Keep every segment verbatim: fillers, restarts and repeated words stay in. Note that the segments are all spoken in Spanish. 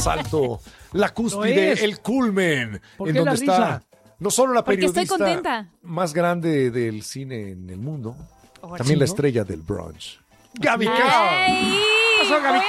más alto, la cúspide, el culmen, en donde está no solo la periodista más grande del cine en el mundo, oh, también la estrella del brunch. ¡Gaby Cam! ¿Qué pasó, Gaby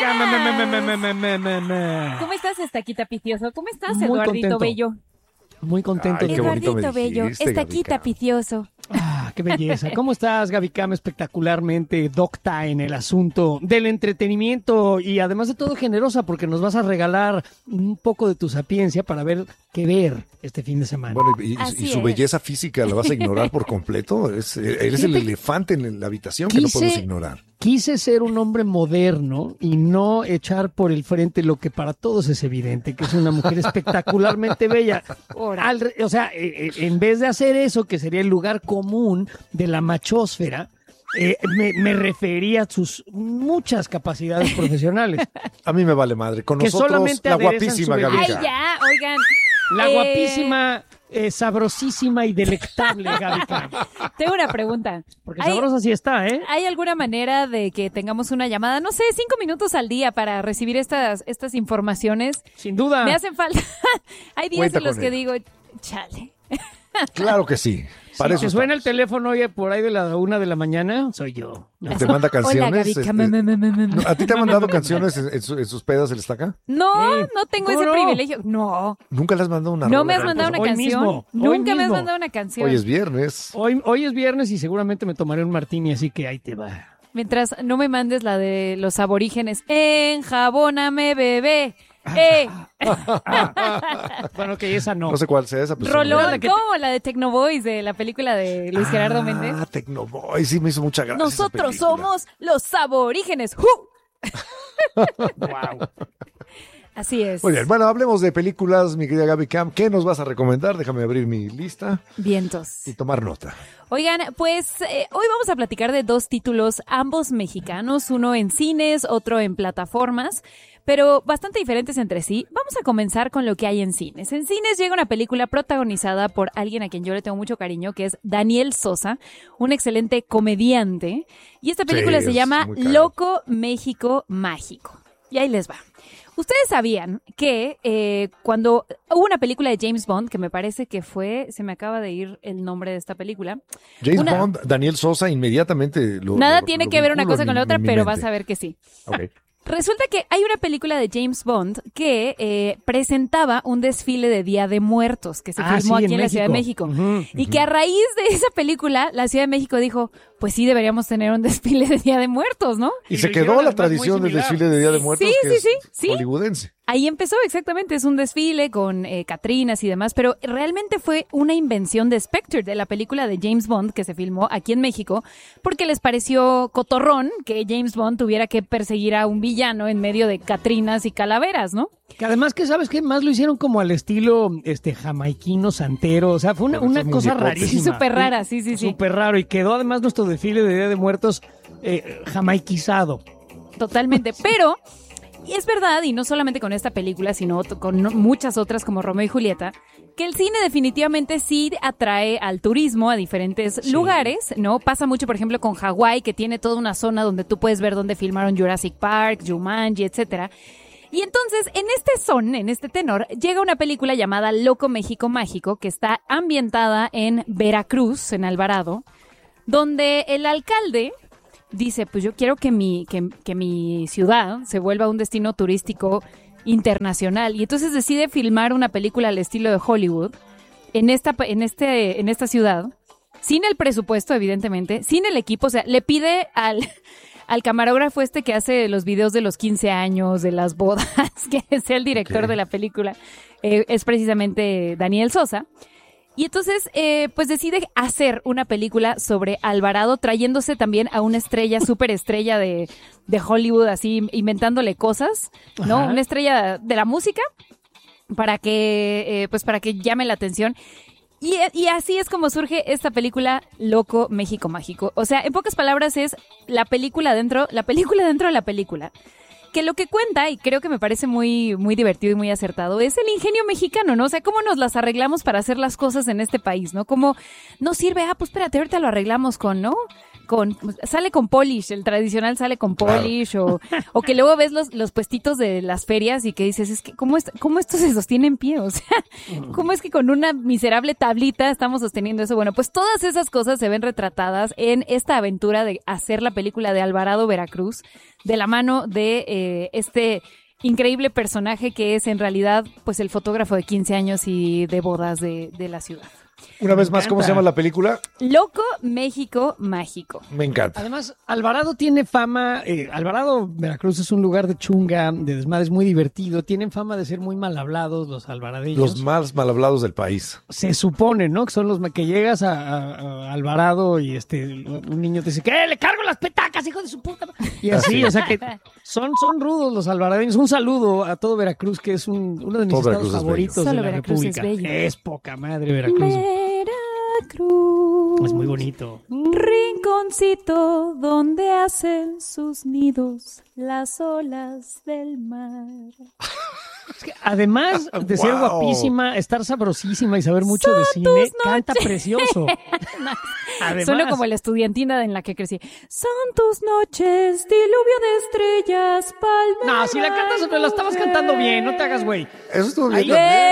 Cam? ¿Cómo estás, Estaquita Picioso? ¿Cómo estás, Muy Eduardito contento. Bello? Muy contento. Ay, de Eduardito Bello, Estaquita Picioso. Ah, qué belleza. ¿Cómo estás, Gaby Cam? Espectacularmente docta en el asunto del entretenimiento y además de todo generosa porque nos vas a regalar un poco de tu sapiencia para ver qué ver este fin de semana. Bueno, y, y su es. belleza física la vas a ignorar por completo. Es, eres el elefante en la habitación que quise, no podemos ignorar. Quise ser un hombre moderno y no echar por el frente lo que para todos es evidente, que es una mujer espectacularmente bella. Al, o sea, eh, en vez de hacer eso, que sería el lugar común de la machósfera, eh, me, me refería a sus muchas capacidades profesionales. A mí me vale madre. Con que nosotros, la guapísima Gaby Cam. Ay, ya, oigan. La eh... guapísima... Eh, sabrosísima y delectable Gaby Cam. Tengo una pregunta. Porque sabrosa sí está, ¿eh? ¿Hay alguna manera de que tengamos una llamada, no sé, cinco minutos al día para recibir estas, estas informaciones? Sin duda. Me hacen falta. Hay días Cuenta en los que él. digo, chale. Claro que sí. Para si eso te suena el teléfono oye, por ahí de la una de la mañana, soy yo. No. ¿Te manda canciones? Hola, Gaby Cam. No, ¿A ti te ha mandado canciones en, en, su, en sus pedas el Estaca? No, ¿Eh? no tengo ese no? privilegio. No. ¿Nunca le has mandado una No rola? me has mandado Pues una hoy canción. Mismo, Nunca hoy me has mismo. mandado una canción. Hoy es viernes. Hoy, hoy es viernes y seguramente me tomaré un martini, así que ahí te va. Mientras no me mandes la de los aborígenes. Enjabóname, bebé. ¡Eh! Bueno, que esa no. No sé cuál sea esa. Pues Rolón, ¿cómo? La de Tecno Boys, de la película de Luis Gerardo ah, Méndez. Ah, Tecno Boys, sí me hizo mucha gracia. Nosotros somos los aborígenes. ¡Uh! Wow. Así es. Muy bien, bueno, hablemos de películas, mi querida Gaby Cam. ¿Qué nos vas a recomendar? Déjame abrir mi lista. Vientos. Y tomar nota. Oigan, pues eh, hoy vamos a platicar de dos títulos, ambos mexicanos, uno en cines, otro en plataformas, pero bastante diferentes entre sí. Vamos a comenzar con lo que hay en cines. En cines llega una película protagonizada por alguien a quien yo le tengo mucho cariño, que es Daniel Sosa, un excelente comediante. Y esta película sí, se llama muy caro. Loco México Mágico. Y ahí les va. Ustedes sabían que eh, cuando hubo una película de James Bond, que me parece que fue, se me acaba de ir el nombre de esta película. James una, Bond, Daniel Sosa, inmediatamente lo Nada lo, tiene lo que ver una cosa en con la mi, otra, mi pero mente. vas a ver que sí. Okay. Resulta que hay una película de James Bond que eh, presentaba un desfile de Día de Muertos que se Ah, filmó sí, aquí en, en la Ciudad de México. Uh-huh, y uh-huh. que a raíz de esa película, la Ciudad de México dijo, pues sí, deberíamos tener un desfile de Día de Muertos, ¿no? Y, y se se quedó la además tradición del desfile de Día de Muertos, sí, que sí, es sí, sí. hollywoodense. Ahí empezó, exactamente, es un desfile con eh, catrinas y demás, pero realmente fue una invención de Spectre, de la película de James Bond que se filmó aquí en México, porque les pareció cotorrón que James Bond tuviera que perseguir a un villano en medio de catrinas y calaveras, ¿no? Que además que, ¿sabes qué? Más lo hicieron como al estilo este jamaiquino, santero, o sea, fue una, una cosa rarísima. Sí, súper rara, sí, sí, sí. Súper raro, y quedó además nuestro desfile de Día de Muertos eh, jamaiquizado. Totalmente, pero... Y es verdad, y no solamente con esta película, sino con muchas otras como Romeo y Julieta, que el cine definitivamente sí atrae al turismo a diferentes sí. lugares, ¿no? Pasa mucho, por ejemplo, con Hawái, que tiene toda una zona donde tú puedes ver dónde filmaron Jurassic Park, Jumanji, etcétera. Y entonces, en este son, en este tenor, llega una película llamada Loco México Mágico, que está ambientada en Veracruz, en Alvarado, donde el alcalde... dice, pues yo quiero que mi, que, que mi ciudad se vuelva un destino turístico internacional. Y entonces decide filmar una película al estilo de Hollywood en esta, en este, en esta ciudad, sin el presupuesto, evidentemente, sin el equipo. O sea, le pide al, al camarógrafo este que hace los videos de los quince años, de las bodas, que es el director okay. de la película, eh, es precisamente Daniel Sosa. Y entonces, eh, pues decide hacer una película sobre Alvarado, trayéndose también a una estrella, súper estrella de, de Hollywood, así inventándole cosas, ¿no? Ajá. Una estrella de la música para que, eh, pues para que llame la atención. Y, y así es como surge esta película Loco México Mágico. O sea, en pocas palabras es la película dentro, la película dentro de la película. Que lo que cuenta, y creo que me parece muy, muy divertido y muy acertado, es el ingenio mexicano, ¿no? O sea, cómo nos las arreglamos para hacer las cosas en este país, ¿no? Cómo no sirve, ah, pues espérate, ahorita lo arreglamos con, ¿no? con, sale con polish, el tradicional sale con polish, claro. o, o que luego ves los, los puestitos de las ferias y que dices, es que, ¿cómo, es, cómo esto se sostiene en pie? O sea, ¿cómo es que con una miserable tablita estamos sosteniendo eso? Bueno, pues todas esas cosas se ven retratadas en esta aventura de hacer la película de Alvarado Veracruz, de la mano de eh, este increíble personaje que es en realidad pues el fotógrafo de quince años y de bodas de, de la ciudad. Una vez más, ¿cómo se llama la película? Loco, México, Mágico. Me encanta. Además, Alvarado tiene fama, eh, Alvarado, Veracruz es un lugar de chunga, de desmadre, es muy divertido, tienen fama de ser muy mal hablados los alvaradeños. Los más mal hablados del país. Se supone, ¿no? Que son los que llegas a, a, a Alvarado y este un niño te dice, ¿qué? Le cargo las petacas, hijo de su puta. Y así, o sea que son, son rudos los alvaradeños. Un saludo a todo Veracruz, que es un, uno de mis todo estados favoritos de la Veracruz República. Es, es poca madre Veracruz. Veracruz. Es muy bonito. Rinconcito donde hacen sus nidos las olas del mar. Es que además de ser wow. guapísima, estar sabrosísima y saber mucho Son de cine, canta precioso. Además, suena como la estudiantina en la que crecí. Son tus noches, diluvio de estrellas, palmeras. No, si la cantas, pero la estabas cantando bien, no te hagas güey. Eso estuvo bien.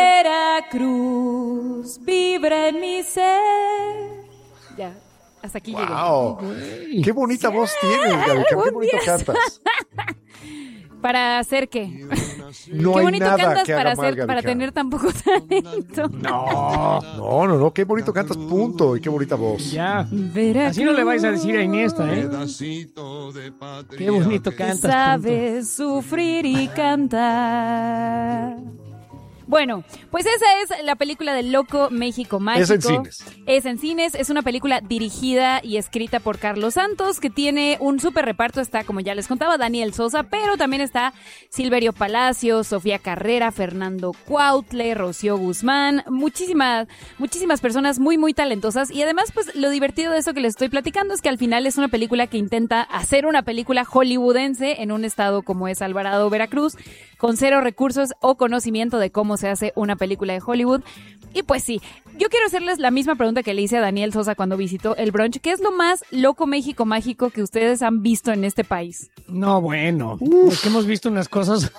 Veracruz, vibra en mi ser. Ya, hasta aquí wow. llegué. Qué bonita voz tienes, Gaby. Qué bonito cantas. ¿Para hacer qué? No qué hay bonito nada cantas que para haga hacer, mal, para tener tan poco talento. No, no, no, no, qué bonito cantas, punto. Y qué bonita voz. Ya. Veracruz. Así no le vais a decir a Iniesta, ¿eh? Qué bonito cantas. Sabes punto. Sufrir y cantar. Bueno, pues esa es la película de Loco, México, Mágico. Es en cines. Es en cines. Es una película dirigida y escrita por Carlos Santos, que tiene un súper reparto. Está, como ya les contaba, Daniel Sosa, pero también está Silverio Palacios, Sofía Carrera, Fernando Cuautle, Rocío Guzmán, muchísimas, muchísimas personas muy, muy talentosas. Y además, pues, lo divertido de eso que les estoy platicando es que al final es una película que intenta hacer una película hollywoodense en un estado como es Alvarado, Veracruz, con cero recursos o conocimiento de cómo se hace una película de Hollywood. Y pues sí, yo quiero hacerles la misma pregunta que le hice a Daniel Sosa cuando visitó el brunch. ¿Qué es lo más loco, México, mágico que ustedes han visto en este país? No, bueno, es que hemos visto unas cosas...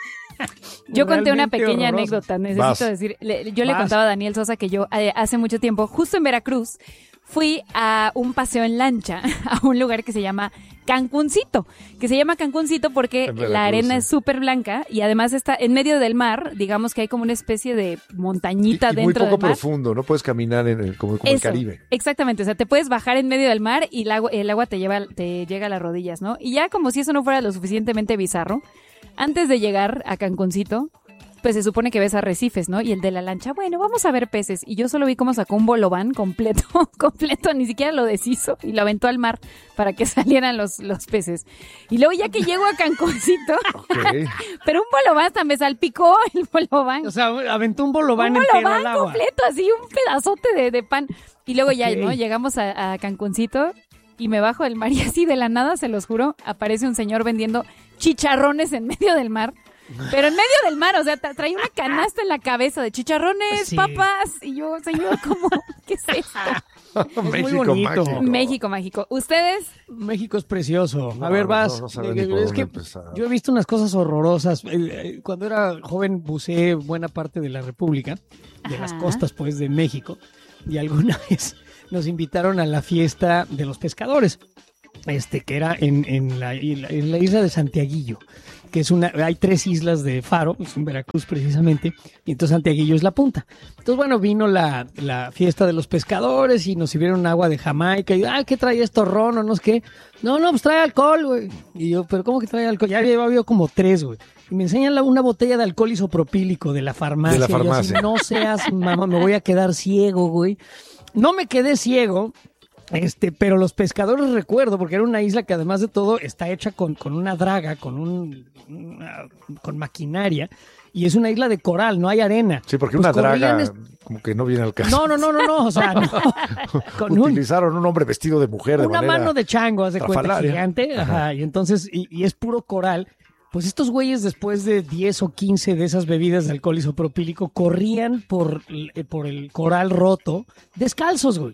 Yo conté una pequeña horrorosas. anécdota, necesito Vas. decir, le, yo le Vas. contaba a Daniel Sosa que yo eh, hace mucho tiempo, justo en Veracruz, fui a un paseo en lancha a un lugar que se llama Cancuncito, que se llama Cancuncito porque Veracruz, la arena sí. es súper blanca y además está en medio del mar, digamos que hay como una especie de montañita Y, y dentro muy poco del mar. profundo, no puedes caminar en el, como, como el Eso, Caribe. exactamente, o sea, te puedes bajar en medio del mar y el agua, el agua te lleva, te llega a las rodillas, ¿no? Y ya como si eso no fuera lo suficientemente bizarro, antes de llegar a Cancuncito, pues se supone que ves arrecifes, ¿no? Y el de la lancha, bueno, vamos a ver peces. Y yo solo vi cómo sacó un bolobán completo, completo, ni siquiera lo deshizo y lo aventó al mar para que salieran los, los peces. Y luego ya que llego a Cancuncito, Okay. pero un bolobán hasta me salpicó el bolobán. O sea, aventó un bolobán un entero bolobán al agua. completo, así un pedazote de, de pan. Y luego ya, Ok. ¿no? Llegamos a, a Cancuncito y me bajo del mar y así de la nada, se los juro, aparece un señor vendiendo chicharrones en medio del mar. Pero en medio del mar, o sea, tra- traía una canasta en la cabeza de chicharrones, Sí. papas. Y yo, señor, ¿cómo? ¿Qué es esto? muy México bonito. mágico. México mágico. ¿Ustedes? México es precioso. No, a ver, no, vas. no sabía ni por es dónde que empezar. yo he visto unas cosas horrorosas. Eh, eh, Cuando era joven buceé buena parte de la República, de Ajá. las costas, pues, de México. Y alguna vez nos invitaron a la fiesta de los pescadores, este que era en, en, la, en la isla de Santiaguillo, que es una, hay tres islas de Faro, es en Veracruz precisamente, y entonces Santiaguillo es la punta. Entonces, bueno, vino la, la fiesta de los pescadores y nos sirvieron agua de Jamaica, y, ah, ¿qué trae esto, ron o no sé qué? No, no, pues trae alcohol, güey. Y yo, ¿pero cómo que trae alcohol? Ya llevaba yo como tres, güey. Y me enseñan la, una botella de alcohol isopropílico de la farmacia. De la Y yo así, farmacia. no seas, mamá, me voy a quedar ciego, güey. No me quedé ciego, este, pero los pescadores recuerdo, porque era una isla que además de todo está hecha con, con una draga, con un una- con maquinaria, y es una isla de coral, no hay arena. Sí, porque Pues una draga corrían es- como que no viene al caso. No, no, no, no, no, o sea, no. Con un, Utilizaron un hombre vestido de mujer de una manera... mano de chango, haz de cuenta, estrafalaria. gigante, ajá, Ajá. y entonces, y, y es puro coral. Pues estos güeyes, después de diez o quince de esas bebidas de alcohol isopropílico, corrían por, eh, por el coral roto, descalzos, güey.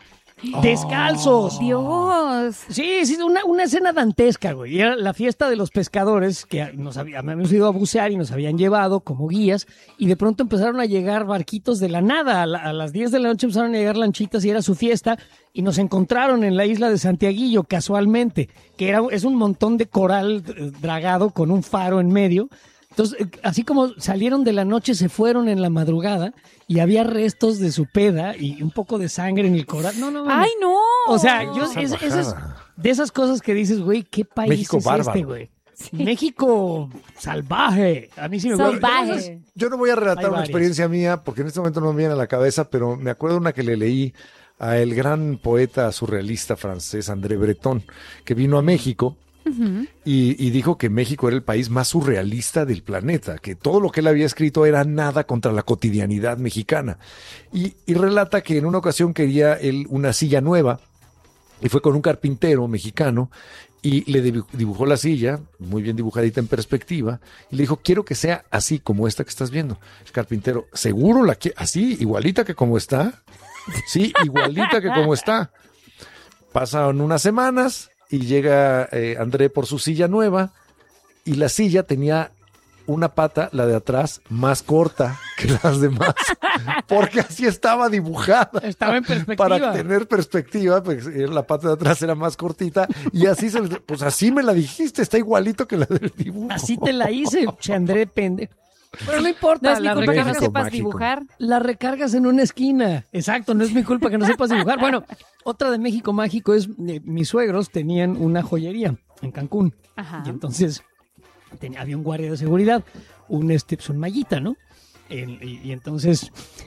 ¡Descalzos! ¡Dios! Sí, sí, una, una escena dantesca, güey. Era la fiesta de los pescadores que nos habíamos ido a bucear y nos habían llevado como guías y de pronto empezaron a llegar barquitos de la nada. A, la, a las diez de la noche empezaron a llegar lanchitas y era su fiesta y nos encontraron en la isla de Santiaguillo casualmente, que era, es un montón de coral dragado con un faro en medio. Entonces, así como salieron de la noche, se fueron en la madrugada y había restos de su peda y un poco de sangre en el coral. No, no, ¡ay, no! O sea, yo, es, esas, de esas cosas que dices, güey, ¿qué país México es bárbaro. este, güey? Sí. México salvaje. A mí sí me gusta. Salvaje. Yo no voy a relatar una experiencia mía porque en este momento no me viene a la cabeza, pero me acuerdo una que le leí a el gran poeta surrealista francés André Breton, que vino a México. Uh-huh. Y, y dijo que México era el país más surrealista del planeta, que todo lo que él había escrito era nada contra la cotidianidad mexicana. Y, y relata que en una ocasión quería él una silla nueva y fue con un carpintero mexicano y le dibujó la silla, muy bien dibujadita en perspectiva, y le dijo, quiero que sea así como esta que estás viendo. El carpintero, ¿seguro la quiere así, igualita que como está? Sí, igualita que como está. Pasaron unas semanas y llega eh, André por su silla nueva y la silla tenía una pata, la de atrás, más corta que las demás, porque así estaba dibujada. Estaba en perspectiva. Para tener perspectiva, pues la pata de atrás era más cortita y así se, pues así me la dijiste, está igualito que la del dibujo. Así te la hice, che, André pende. Pero no importa. No es mi la culpa recargas, que no sepas mágico. dibujar. La recargas en una esquina. Exacto, no es mi culpa que no sepas dibujar. Bueno, otra de México mágico es, eh, mis suegros tenían una joyería en Cancún. Ajá. Y entonces tenía, había un guardia de seguridad, un, este, pues, un mallita, ¿no? El, y, y entonces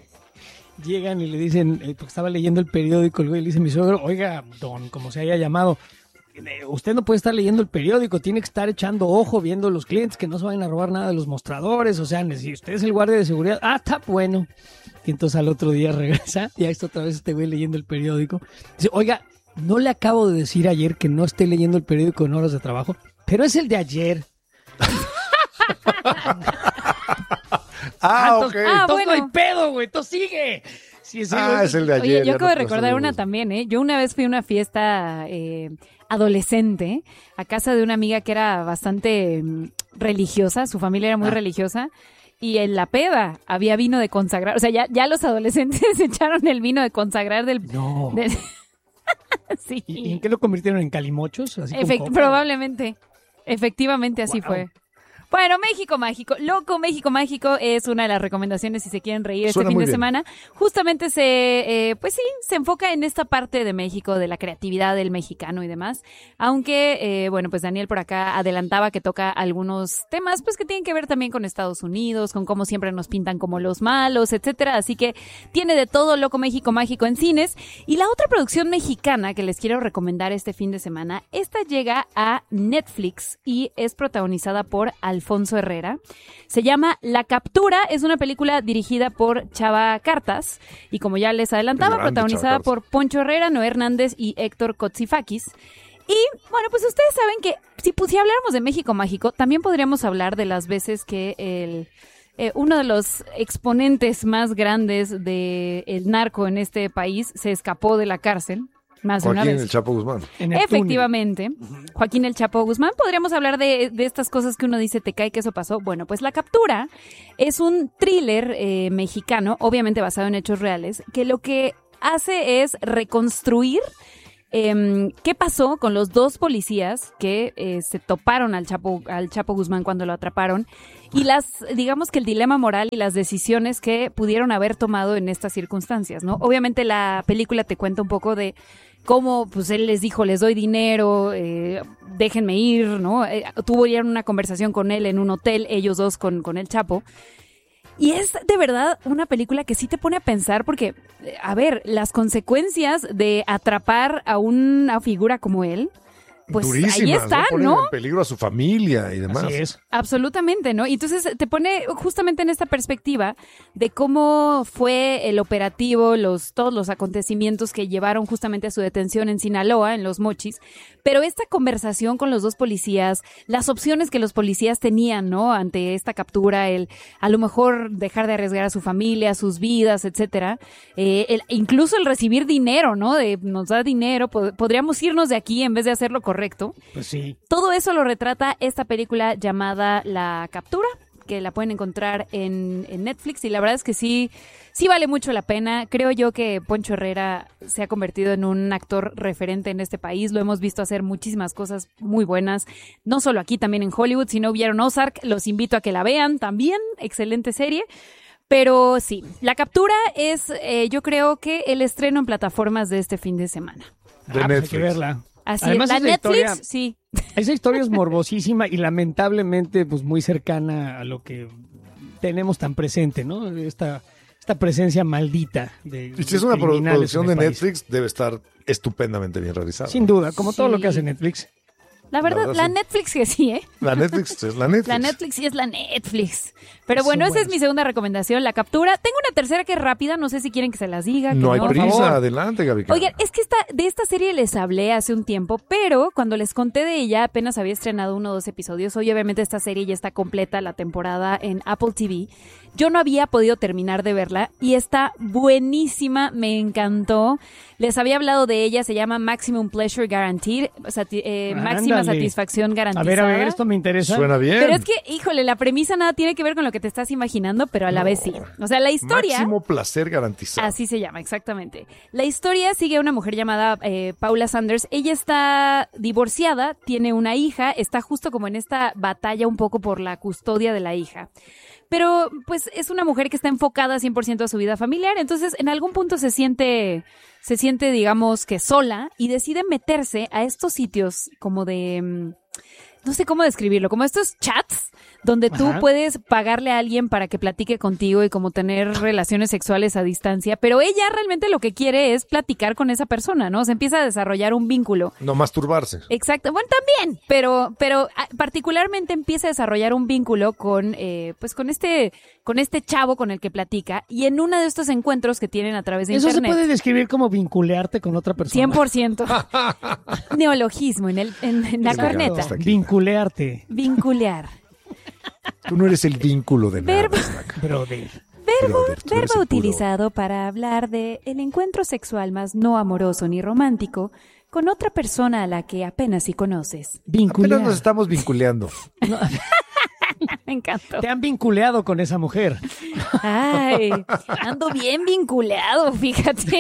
llegan y le dicen, eh, porque estaba leyendo el periódico, y le dice mi suegro, oiga, don, como se haya llamado, usted no puede estar leyendo el periódico, tiene que estar echando ojo, viendo a los clientes que no se vayan a robar nada de los mostradores, o sea, si usted es el guardia de seguridad, ah, está bueno. Y entonces al otro día regresa, y ahí está otra vez este güey leyendo el periódico. Dice, oiga, no le acabo de decir ayer que no esté leyendo el periódico en horas de trabajo, pero es el de ayer. ah, ok. Ah, bueno. No hay pedo, güey, tú sigue. Sí, sí, ah, güey. es el de ayer. Oye, yo acabo no de recordar una también, ¿eh? Yo una vez fui a una fiesta eh, adolescente a casa de una amiga que era bastante um, religiosa, su familia era muy ah. religiosa, y en la peda había vino de consagrar, o sea, ya, ya los adolescentes echaron el vino de consagrar del... No. Del... sí. ¿Y en qué lo convirtieron? ¿En calimochos? Así Efect- probablemente. Efectivamente así wow. fue. Bueno, México Mágico. Loco México Mágico es una de las recomendaciones si se quieren reír Suena este fin de bien. semana. Justamente se, eh, pues sí, se enfoca en esta parte de México, de la creatividad del mexicano y demás. Aunque, eh, bueno, pues Daniel por acá adelantaba que toca algunos temas, pues que tienen que ver también con Estados Unidos, con cómo siempre nos pintan como los malos, etcétera. Así que tiene de todo Loco México Mágico en cines. Y la otra producción mexicana que les quiero recomendar este fin de semana, esta llega a Netflix y es protagonizada por Alfonso Herrera. Se llama La Captura, es una película dirigida por Chava Cartas y como ya les adelantaba, protagonizada por Poncho Herrera, Noé Hernández y Héctor Kotsifakis. Y bueno, pues ustedes saben que si, pues, si habláramos de México Mágico, también podríamos hablar de las veces que el... Eh, uno de los exponentes más grandes del narco en este país se escapó de la cárcel. Más de Joaquín una vez. el Chapo Guzmán. Efectivamente. Uh-huh. Joaquín el Chapo Guzmán. Podríamos hablar de, de estas cosas que uno dice, te cae que eso pasó. Bueno, pues La Captura es un thriller eh, mexicano, obviamente basado en hechos reales, que lo que hace es reconstruir eh, qué pasó con los dos policías que eh, se toparon al Chapo, al Chapo Guzmán cuando lo atraparon y las, digamos que el dilema moral y las decisiones que pudieron haber tomado en estas circunstancias, ¿no? Obviamente la película te cuenta un poco de cómo, pues, él les dijo, les doy dinero, eh, déjenme ir, ¿no? Eh, tuvieron una conversación con él en un hotel, ellos dos con, con el Chapo. Y es de verdad una película que sí te pone a pensar porque, a ver, las consecuencias de atrapar a una figura como él pues durísimas, ahí está, ¿no? Ponen ¿no? en peligro a su familia y demás. Así es. Absolutamente, ¿no? Y entonces te pone justamente en esta perspectiva de cómo fue el operativo, los todos los acontecimientos que llevaron justamente a su detención en Sinaloa, en Los Mochis, pero esta conversación con los dos policías, las opciones que los policías tenían, ¿no? Ante esta captura, el a lo mejor dejar de arriesgar a su familia, sus vidas, etcétera, eh, el, incluso el recibir dinero, ¿no? De nos da dinero, pod- podríamos irnos de aquí en vez de hacer lo correcto. Pues sí. Todo eso lo retrata esta película llamada La Captura, que la pueden encontrar en, en Netflix, y la verdad es que sí, sí vale mucho la pena. Creo yo que Poncho Herrera se ha convertido en un actor referente en este país. Lo hemos visto hacer muchísimas cosas muy buenas, no solo aquí, también en Hollywood. Si no vieron Ozark, los invito a que la vean también. Excelente serie. Pero sí, La Captura es, eh, yo creo que el estreno en plataformas de este fin de semana. De Ah, pues hay Netflix. que verla. Así Además, es, la esa Netflix, historia- sí. Esa historia es morbosísima y lamentablemente pues muy cercana a lo que tenemos tan presente, ¿no? Esta, esta presencia maldita de Y si de es una pro- criminales producción en de el país. Netflix, debe estar estupendamente bien realizada. Sin duda, como todo Sí. lo que hace Netflix. La verdad, verdad, la sí. Netflix que sí, ¿eh? La Netflix es la Netflix. La Netflix sí es la Netflix. Pero Son bueno, esa es buenos. mi segunda recomendación, La Captura. Tengo una tercera que es rápida, no sé si quieren que se las diga. que No hay por prisa, favor. adelante, Gaby. Oigan, es que esta, de esta serie les hablé hace un tiempo, pero cuando les conté de ella apenas había estrenado uno o dos episodios. Hoy obviamente esta serie ya está completa, la temporada en Apple T V. Yo no había podido terminar de verla y está buenísima, me encantó. Les había hablado de ella, se llama Maximum Pleasure Guaranteed, sati- eh, máxima Ándale. satisfacción A garantizada. ver, a ver, esto me interesa. Suena bien. Pero es que, híjole, la premisa nada tiene que ver con lo que te estás imaginando, pero a la vez sí. O sea, la historia... Máximo placer garantizado. Así se llama, exactamente. La historia sigue a una mujer llamada eh, Paula Sanders. Ella está divorciada, tiene una hija, está justo como en esta batalla un poco por la custodia de la hija. Pero, pues, es una mujer que está enfocada cien por ciento a su vida familiar, entonces en algún punto se siente, se siente, digamos, que sola y decide meterse a estos sitios como de... mm, no sé cómo describirlo, como estos chats donde tú Ajá. puedes pagarle a alguien para que platique contigo y como tener relaciones sexuales a distancia, pero ella realmente lo que quiere es platicar con esa persona, ¿no? Se empieza a desarrollar un vínculo. No masturbarse. Exacto, bueno, también, pero, pero ah, particularmente empieza a desarrollar un vínculo con, eh, pues con este, con este chavo con el que platica, y en uno de estos encuentros que tienen a través de Eso internet. se puede describir como vinculearte con otra persona. cien por ciento. Neologismo en, el, en, en la Está corneta. hasta aquí. Vinculearte, Vincular. Tú no eres el vínculo de nada. Verbo. Snack. brother. Verbo, Brother, tú eres verbo el puro- utilizado para hablar de el encuentro sexual más no amoroso ni romántico con otra persona a la que apenas si conoces. Vinculear. Apenas nos estamos vinculeando. Me encantó. Te han vinculeado con esa mujer. Ay, ando bien vinculado, fíjate.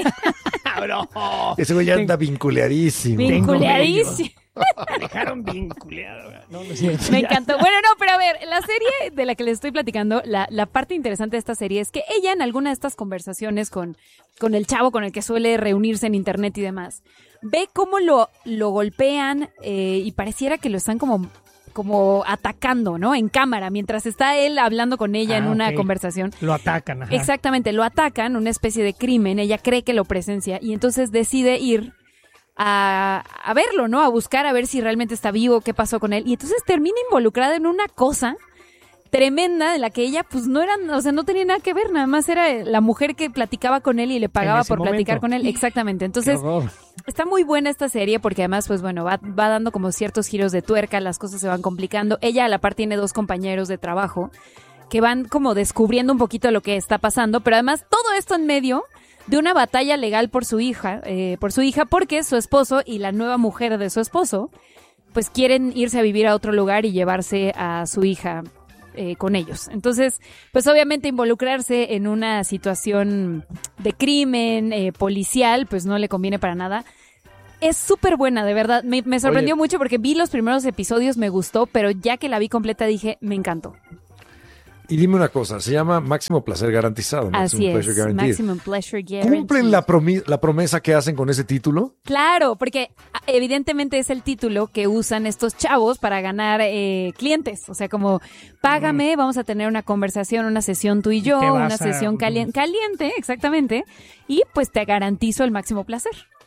Ese güey ya anda vinculeadísimo. Vin- Vinculadísimo. Me dejaron vinculeado. No, no es cierto. Me Ya. encantó. Bueno, no, pero a ver, la serie de la que les estoy platicando, la, la parte interesante de esta serie es que ella en alguna de estas conversaciones con, con el chavo con el que suele reunirse en internet y demás, ve cómo lo, lo golpean eh, y pareciera que lo están como, como atacando, ¿no? En cámara, mientras está él hablando con ella Ah, en una ok. conversación. Lo atacan. Ajá. Exactamente, lo atacan, una especie de crimen, ella cree que lo presencia y entonces decide ir a, a verlo, ¿no? A buscar a ver si realmente está vivo, qué pasó con él. Y entonces termina involucrada en una cosa tremenda de la que ella pues no era, o sea, no tenía nada que ver, nada más era la mujer que platicaba con él y le pagaba ese por platicar momento. con él. Exactamente, entonces Qué horror. está muy buena esta serie porque además, pues bueno, va, va dando como ciertos giros de tuerca, las cosas se van complicando. Ella a la par tiene dos compañeros de trabajo que van como descubriendo un poquito lo que está pasando, pero además todo esto en medio de una batalla legal por su hija, eh, por su hija, porque su esposo y la nueva mujer de su esposo, pues quieren irse a vivir a otro lugar y llevarse a su hija eh, con ellos. Entonces, pues obviamente involucrarse en una situación de crimen eh, policial, pues no le conviene para nada. Es súper buena, de verdad. Me, me sorprendió Oye. mucho porque vi los primeros episodios, me gustó, pero ya que la vi completa dije, me encantó. Y dime una cosa, se llama Máximo Placer Garantizado. Así Maximum es, Pleasure Guaranteed. Maximum Pleasure Guaranteed. ¿Cumplen la, promi- la promesa que hacen con ese título? Claro, porque a- evidentemente es el título que usan estos chavos para ganar eh, clientes. O sea, como, págame, vamos a tener una conversación, una sesión tú y yo, te vas una a- sesión calien- caliente, exactamente, y pues te garantizo el máximo placer.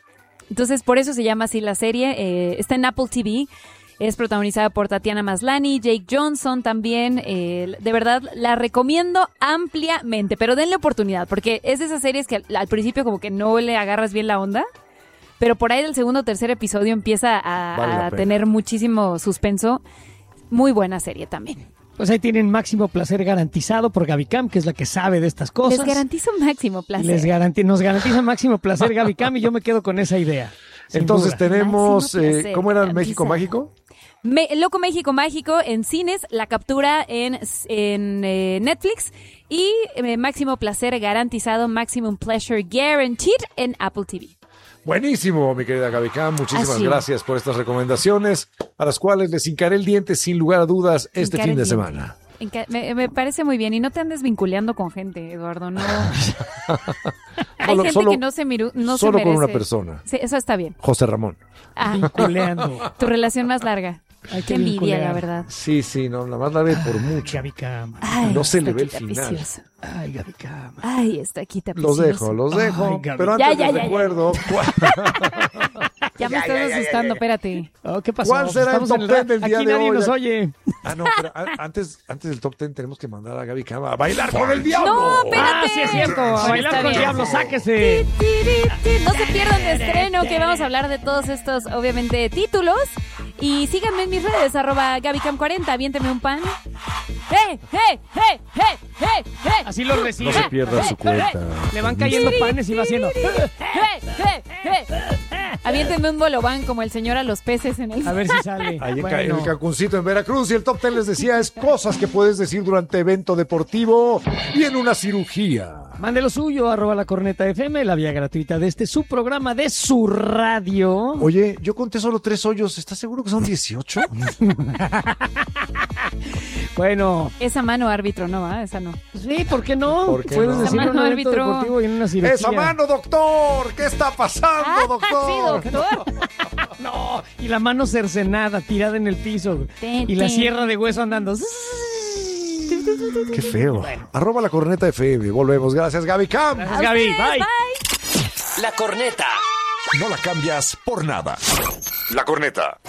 Entonces, por eso se llama así la serie. Eh, está en Apple T V. Es protagonizada por Tatiana Maslany, Jake Johnson también. Eh, de verdad, la recomiendo ampliamente, pero denle oportunidad, porque es de esas series que al, al principio como que no le agarras bien la onda, pero por ahí del segundo o tercer episodio empieza a, vale a tener muchísimo suspenso. Muy buena serie también. Pues ahí tienen máximo placer garantizado por Gaby Cam, que es la que sabe de estas cosas. Les garantizo máximo placer. Les garanti- nos garantiza máximo placer Gaby Cam y yo me quedo con esa idea. Entonces duda. tenemos, eh, ¿cómo era el México Mágico? Me, Loco México Mágico en cines, La Captura en, en eh, Netflix y eh, Máximo Placer Garantizado, Maximum Pleasure Guaranteed en Apple T V. Buenísimo, mi querida Gaby Cam. Muchísimas Así. gracias por estas recomendaciones, a las cuales les hincaré el diente sin lugar a dudas este Hincar fin de semana. Me, me parece muy bien. Y no te andes vinculando con gente, Eduardo. No. Hay solo, gente solo, que no se, miru, no solo se merece. con una persona. Sí, eso está bien. José Ramón. Ah. Vinculeando. Tu relación más larga. Hay Qué envidia, la verdad. Sí, sí, no, la más la ve por mucho. Gaby Cam. Ay, no se le ve el final. Vicioso. Ay, Gaby Cam. Ay, está aquí tapicioso. Los dejo, los dejo. Ay, pero antes ya, ya, les ya, recuerdo. Ya, ya me ya, estás ya, asustando, ya, ya. Espérate. Oh, ¿qué pasó? ¿Cuál será Estamos el top ten del día aquí de nadie hoy? Nos oye. Ah, no, pero antes, antes del top ten tenemos que mandar a Gaby Cam a bailar con el diablo. No, espérate. Ah, sí es cierto. A bailar con el diablo, sáquese. No se pierdan de estreno, que vamos a hablar de todos estos, obviamente, títulos. Y síganme en mis redes, arroba Gabycam cuarenta, aviénteme un pan. ¡Eh, eh, eh, eh, eh, eh! Así lo recibe. No se pierda su cuenta. Le van cayendo panes y va haciendo... ¡Eh, eh, eh! Aviéntenme un bolobán como el señor a los peces en el... A ver si sale. Ahí bueno. En el Cancuncito, en Veracruz. Y el top ten les decía es cosas que puedes decir durante evento deportivo y en una cirugía. Mande lo suyo, arroba la corneta F M, la vía gratuita de este su programa de su radio. Oye, yo conté solo tres hoyos. ¿Estás seguro que son dieciocho? Bueno. Esa mano árbitro, no, ¿eh? Esa no. Sí, ¿por qué no? ¿Por qué Puedes no? decir Esa un mano evento árbitro. deportivo y en una cirugía. ¡Esa mano, doctor! ¿Qué está pasando, Ah, doctor? sí, doctor. No, y la mano cercenada, tirada en el piso. Ten, y la ten. sierra de hueso andando. Qué feo. Bueno. Arroba la corneta F M. Volvemos. Gracias, Gaby Cam. Gracias, Gaby. Bye. Bye. La corneta. No la cambias por nada. La corneta.